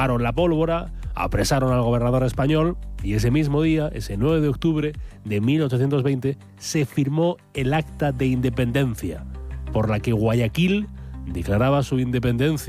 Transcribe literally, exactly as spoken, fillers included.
quemaron la pólvora, apresaron al gobernador español y ese mismo día, ese nueve de octubre de mil ochocientos veinte, se firmó el Acta de Independencia, por la que Guayaquil declaraba su independencia